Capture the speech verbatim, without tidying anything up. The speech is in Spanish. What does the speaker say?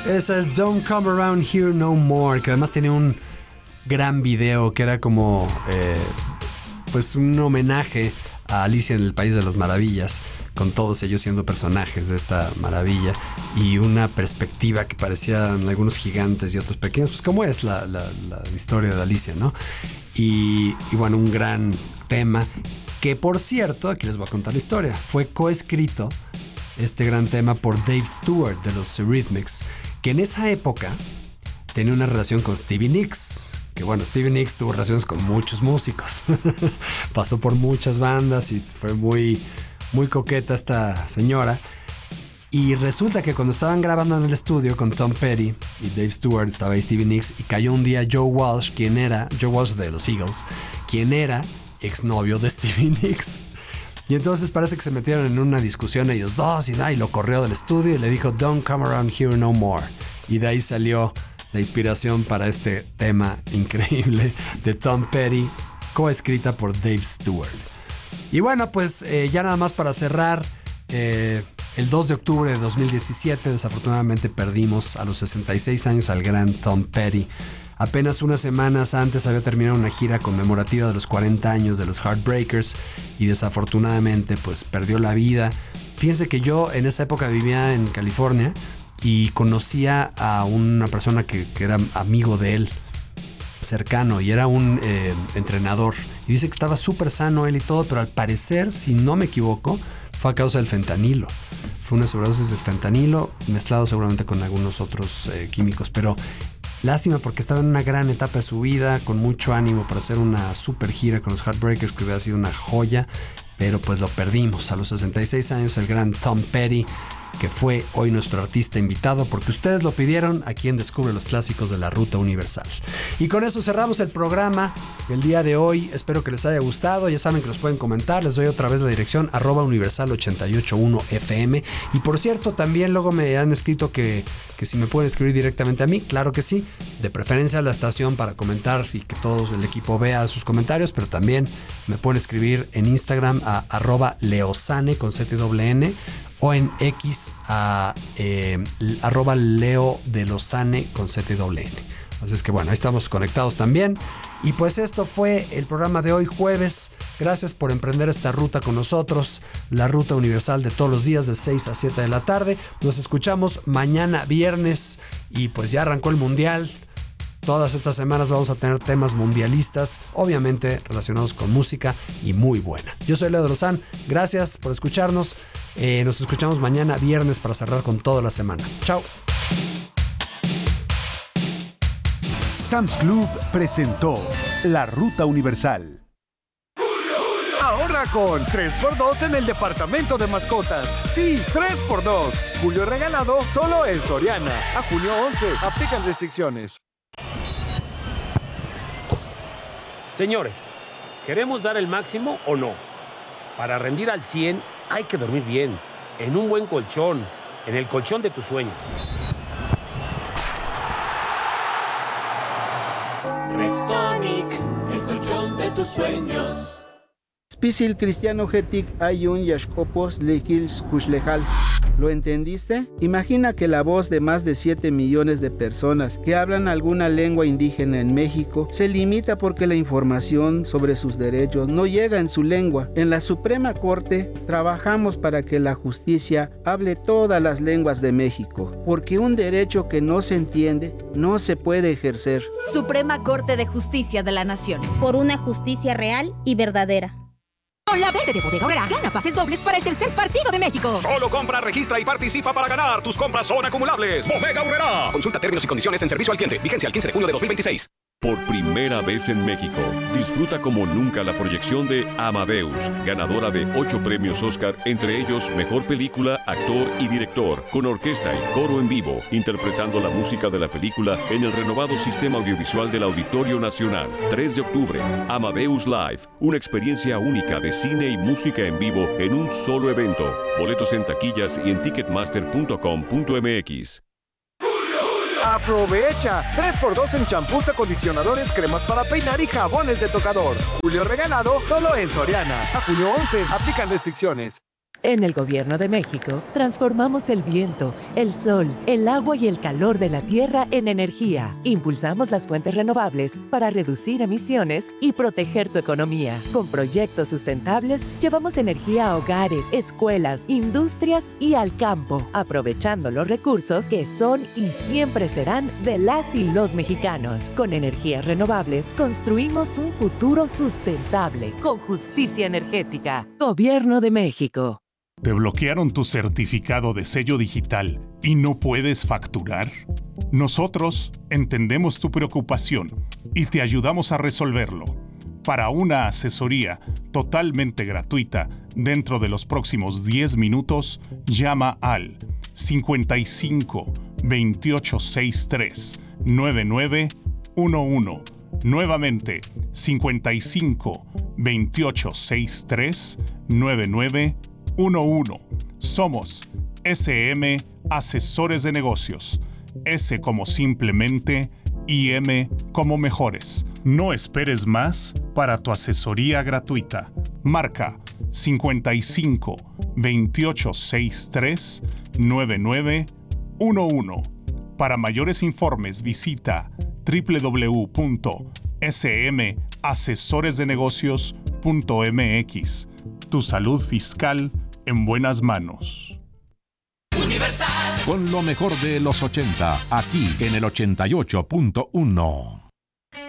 Esa es Don't Come Around Here No More, que además tenía un gran video que era como eh, pues un homenaje a Alicia en el País de las Maravillas, con todos ellos siendo personajes de esta maravilla y una perspectiva que parecían algunos gigantes y otros pequeños, pues como es la, la, la historia de Alicia, ¿no? Y, y bueno, un gran tema que, por cierto, aquí les voy a contar la historia, fue coescrito este gran tema por Dave Stewart de los Eurythmics, que en esa época tenía una relación con Stevie Nicks. Que bueno, Stevie Nicks tuvo relaciones con muchos músicos. Pasó por muchas bandas y fue muy, muy coqueta esta señora. Y resulta que cuando estaban grabando en el estudio con Tom Petty y Dave Stewart, estaba ahí Stevie Nicks, y cayó un día Joe Walsh, quien era, Joe Walsh de los Eagles, quien era exnovio de Stevie Nicks. Y entonces parece que se metieron en una discusión ellos dos y, y lo corrió del estudio y le dijo Don't come around here no more. Y de ahí salió la inspiración para este tema increíble de Tom Petty, coescrita por Dave Stewart. Y bueno, pues eh, ya nada más para cerrar, eh, el dos de octubre de dos mil diecisiete desafortunadamente perdimos a los sesenta y seis años al gran Tom Petty. Apenas unas semanas antes había terminado una gira conmemorativa de los cuarenta años de los Heartbreakers y desafortunadamente pues perdió la vida. Fíjense que yo en esa época vivía en California y conocía a una persona que, que era amigo de él, cercano, y era un eh, entrenador. Y dice que estaba súper sano él y todo, pero al parecer, si no me equivoco, fue a causa del fentanilo. Fue una sobredosis de fentanilo, mezclado seguramente con algunos otros eh, químicos. Pero lástima porque estaba en una gran etapa de su vida, con mucho ánimo para hacer una super gira con los Heartbreakers, que hubiera sido una joya. Pero pues lo perdimos a los sesenta y seis años, el gran Tom Petty, que fue hoy nuestro artista invitado porque ustedes lo pidieron aquí en Descubre los Clásicos de la Ruta Universal. Y con eso cerramos el programa del día de hoy. Espero que les haya gustado. Ya saben que los pueden comentar. Les doy otra vez la dirección arroba universal ochenta y ocho punto uno F M. Y por cierto, también luego me han escrito que, que si me pueden escribir directamente a mí. Claro que sí. De preferencia a la estación para comentar y que todo el equipo vea sus comentarios. Pero también me pueden escribir en Instagram a arroba leosane con Z doble N. O en X a eh, arroba Leo de Lozane con Z doble N. Así es que bueno, ahí estamos conectados también. Y pues esto fue el programa de hoy jueves. Gracias por emprender esta ruta con nosotros, la ruta universal de todos los días de seis a siete de la tarde. Nos escuchamos mañana viernes y pues ya arrancó el mundial. Todas estas semanas vamos a tener temas mundialistas, obviamente relacionados con música y muy buena. Yo soy Leo de Lozán, gracias por escucharnos. Eh, nos escuchamos mañana viernes para cerrar con toda la semana. Chao. Sam's Club presentó La Ruta Universal. Ahorra con tres por dos en el departamento de mascotas. Sí, tres por dos. Julio regalado solo en Soriana. A junio once. Aplican restricciones. Señores, ¿queremos dar el máximo o no? Para rendir al cien hay que dormir bien, en un buen colchón, en el colchón de tus sueños. Restonic, el colchón de tus sueños. Spisil cristiano getic ayun yashkopos lekils kushlejal. ¿Lo entendiste? Imagina que la voz de más de siete millones de personas que hablan alguna lengua indígena en México se limita porque la información sobre sus derechos no llega en su lengua. En la Suprema Corte trabajamos para que la justicia hable todas las lenguas de México, porque un derecho que no se entiende no se puede ejercer. Suprema Corte de Justicia de la Nación. Por una justicia real y verdadera. Con la verde de Bodega Aurrerá, gana pases dobles para el tercer partido de México. Solo compra, registra y participa para ganar. Tus compras son acumulables. Bodega Aurrerá. Consulta términos y condiciones en servicio al cliente. Vigencia el quince de junio de dos mil veintiséis. Por primera vez en México, disfruta como nunca la proyección de Amadeus, ganadora de ocho premios Oscar, entre ellos Mejor Película, Actor y Director, con orquesta y coro en vivo, interpretando la música de la película en el renovado sistema audiovisual del Auditorio Nacional. tres de octubre, Amadeus Live, una experiencia única de cine y música en vivo en un solo evento. Boletos en taquillas y en ticketmaster punto com punto m x. ¡Aprovecha! tres por dos en champús, acondicionadores, cremas para peinar y jabones de tocador. Julio regalado solo en Soriana. A junio once. Aplican restricciones. En el Gobierno de México, transformamos el viento, el sol, el agua y el calor de la tierra en energía. Impulsamos las fuentes renovables para reducir emisiones y proteger tu economía. Con proyectos sustentables, llevamos energía a hogares, escuelas, industrias y al campo, aprovechando los recursos que son y siempre serán de las y los mexicanos. Con energías renovables, construimos un futuro sustentable, con justicia energética. Gobierno de México. ¿Te bloquearon tu certificado de sello digital y no puedes facturar? Nosotros entendemos tu preocupación y te ayudamos a resolverlo. Para una asesoría totalmente gratuita dentro de los próximos diez minutos, llama al cincuenta y cinco, veintiocho sesenta y tres, noventa y nueve once. Nuevamente, cincuenta y cinco, veintiocho sesenta y tres, noventa y nueve once. Somos S M Asesores de Negocios. S como simplemente y M como mejores. No esperes más para tu asesoría gratuita. Marca cincuenta y cinco, veintiocho sesenta y tres, noventa y nueve once. Para mayores informes visita doble u doble u doble u punto s m asesores de negocios punto m x. Tu salud fiscal en buenas manos. Universal. Con lo mejor de los ochenta, aquí en el ochenta y ocho punto uno.